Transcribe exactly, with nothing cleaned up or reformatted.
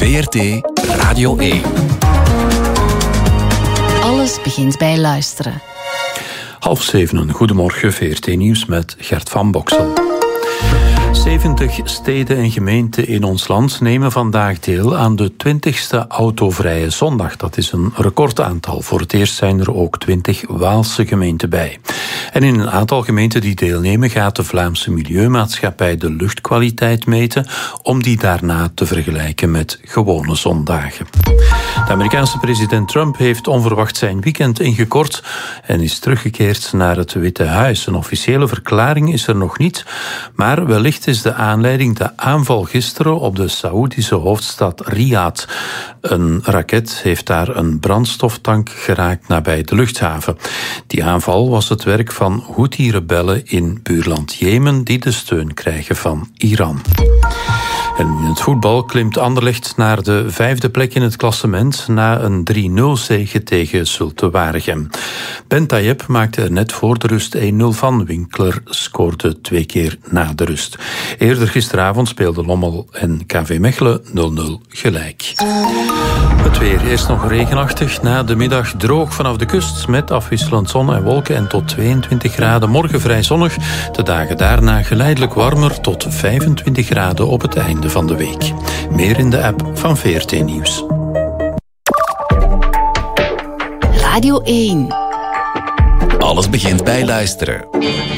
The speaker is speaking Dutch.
V R T Radio één. Alles begint bij luisteren. Half zeven, goedemorgen, V R T Nieuws met Gert van Boksel. zeventig steden en gemeenten in ons land nemen vandaag deel aan de twintigste autovrije zondag. Dat is een recordaantal. Voor het eerst zijn er ook twintig Waalse gemeenten bij. En in een aantal gemeenten die deelnemen gaat de Vlaamse Milieumaatschappij de luchtkwaliteit meten om die daarna te vergelijken met gewone zondagen. De Amerikaanse president Trump heeft onverwacht zijn weekend ingekort en is teruggekeerd naar het Witte Huis. Een officiële verklaring is er nog niet, maar wellicht is de aanleiding de aanval gisteren op de Saoedische hoofdstad Riyadh. Een raket heeft daar een brandstoftank geraakt nabij de luchthaven. Die aanval was het werk van Houthi-rebellen in buurland Jemen die de steun krijgen van Iran. En in het voetbal klimt Anderlecht naar de vijfde plek in het klassement na een drie nul zege tegen Zulte Waregem. Ben Tayyip maakte er net voor de rust één nul van. Winkler scoorde twee keer na de rust. Eerder gisteravond speelden Lommel en K V Mechelen nul nul gelijk. Het weer eerst nog regenachtig, na de middag droog vanaf de kust met afwisselend zon en wolken en tot tweeëntwintig graden. Morgen vrij zonnig, de dagen daarna geleidelijk warmer tot vijfentwintig graden op het einde van de week. Meer in de app van V R T Nieuws. Radio één. Alles begint bij luisteren.